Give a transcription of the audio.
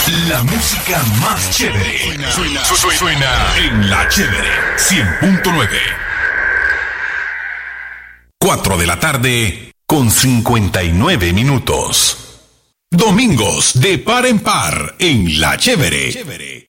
La música más chévere. Suena en La Chévere 100.9. 4 de la tarde con 59 minutos. Domingos de par en par en La Chévere.